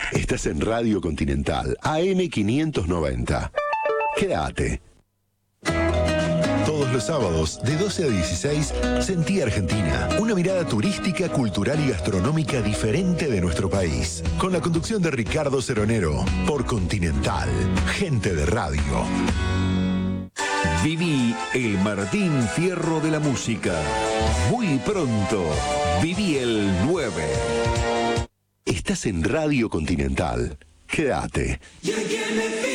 Estás en Radio Continental, AM590. Quédate. Todos los sábados, de 12 a 16, Sentí Argentina. Una mirada turística, cultural y gastronómica diferente de nuestro país. Con la conducción de Ricardo Ceronero. Por Continental. Gente de radio. Viví el Martín Fierro de la música. Muy pronto, viví el 9. Estás en Radio Continental. Quédate. You give me